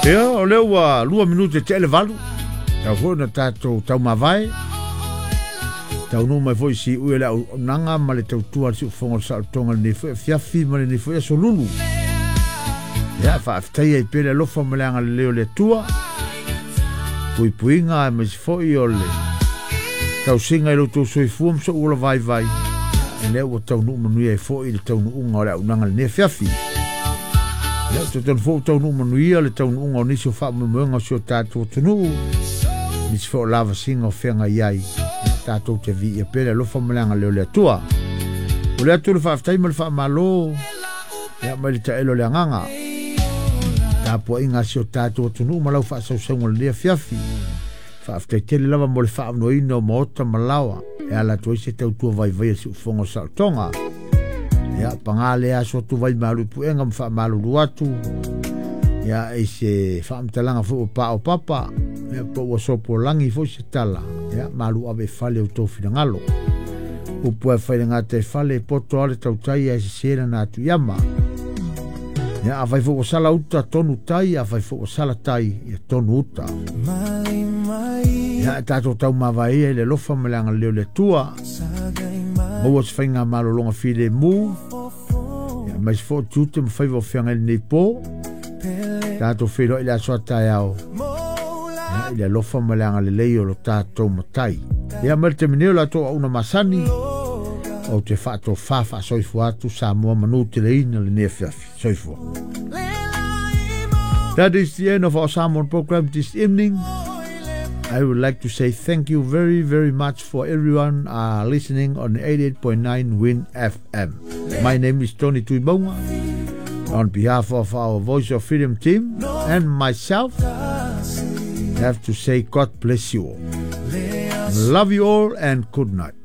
Ea, o leo wa 2 minute te ele valu. Tau fo na tato tau mawai. Tau no mai foi si uela nanga ma le tau tua si fongo sa tonga ni foi fiafi ma le ni foi so lulu. Ya fa aftai e pele lo fo malanga le leo le tua. Pui puinga ma si foi o le. Tau singa i lo to soi fuam so ula vai vai. E leo tau no manu e foi le tau no unga o le nanga le ne fiafi. Ya te ton fo tau no manu ia le tau no unga o nisi o fa mo so tatu tunu. Nisi fo lava singa o fenga iai. Tatou te vi e pele lo fa malanga le tua. O le atu le fa aftai ma le fa malo. Ya ma le taelo le nganga. Ta po inga si o tatou tunu ma lau fa sau sango le fiafi. Fa aftai tele lava mo le fa no ino mo ota malawa. E ala toi se tau tua vai vai si ufongo sa tonga. Ya pangale a so tu vai malu pu enga fa malu luatu. Ya e se fa mtalanga fo pa o papa. Ya po wa so po langi fo se tala. Ya malu ave fale o tofi na ngalo. O pua fale ngate fale poto ale tau tai e se sera na atu yama. Ya avai fo sala uta tonu tai, avai fo sala tai e tonu uta. Ya tato tau mawai e le lofa malanga leo le tua. Mo was fainga malo longa file mu. Ya mais fo tute mo fai vo fianga el nepo. Tato filo ile aswa tai au. Ia lofa malanga le leo lo tato matai. Ia merte mineo la to una masani. O te fato fafa soifu atu sa mua manu te leina le nefiafi. Soifu. That is the end of our Samoan program this evening. I would like to say thank you very, very much for everyone listening on 88.9 Win FM. My name is Tony Tuibonga. On behalf of our Voice of Freedom team and myself, I have to say God bless you all. Love you all and good night.